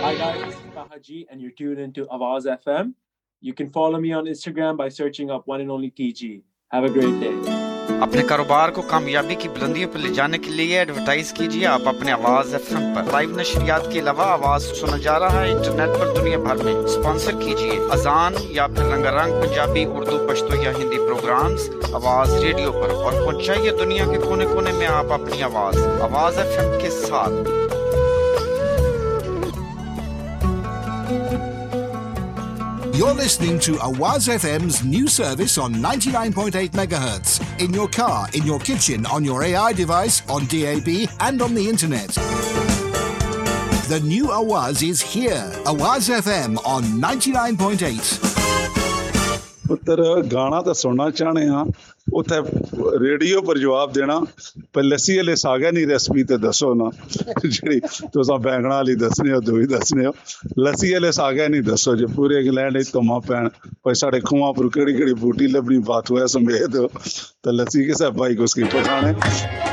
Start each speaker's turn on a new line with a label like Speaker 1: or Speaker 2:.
Speaker 1: Hi guys, this is Taha Ji and you're tuned into Awaz FM. You can follow me on Instagram by searching up one and only TG. Have a great day.
Speaker 2: अपने कारोबार को कामयाबी की बुलंदियों पर ले जाने के लिए एडवर्टाइज कीजिए आप अपने आवाज एफएम पर। लाइव नशरियात के अलावा आवाज सुना जा रहा है इंटरनेट पर दुनिया भर में। स्पॉन्सर कीजिए अजान या फिर रंगारंग पंजाबी, उर्दू, पश्तो या हिंदी प्रोग्राम्स आवाज रेडियो पर और पहुंचाइए दुनिया के कोने-कोने में आप अपनी आवाज एफएम के साथ।
Speaker 3: You're listening to Awaz FM's new service on 99.8 MHz. In your car, in your kitchen, on your AI device, on DAB and on the internet. The new Awaz is here. Awaz FM on 99.8.
Speaker 4: ਪੁੱਤਰ ਗਾਣਾ ਤਾਂ ਸੁਣਨਾ ਚਾਹਣੇ ਆ ਉੱਥੇ radio ਪਰ ਜਵਾਬ ਦੇਣਾ ਪਰ ਲੱਸੀ ਵਾਲੇ ਸਾਗਾ ਨਹੀਂ ਰੈਸਪੀ ਤੇ ਦੱਸੋ ਨਾ ਜਿਹੜੀ ਤੁਸੀਂ ਬੈਂਗਣਾ ਵਾਲੀ ਦੱਸਣੇ ਹੋ ਦੋਈ ਦੱਸਣੇ ਹੋ ਲੱਸੀ ਵਾਲੇ ਸਾਗਾ ਨਹੀਂ ਦੱਸੋ ਜੇ ਪੂਰੇ ਇੰਗਲੈਂਡ ਵਿੱਚ ਧੁਮਾ ਪੈਣ ਪਰ ਸਾਡੇ ਖੂਹਾਂ ਪਰ ਕਿਹੜੀ ਕਿਹੜੀ ਬੂਟੀ ਲੱਭਣੀ ਬਾਤ ਹੋਇਆ ਸਮੇਤ ਤਾਂ ਲੱਸੀ ਕਿਸੇ ਭਾਈ ਕੋ ਉਸकी पठाने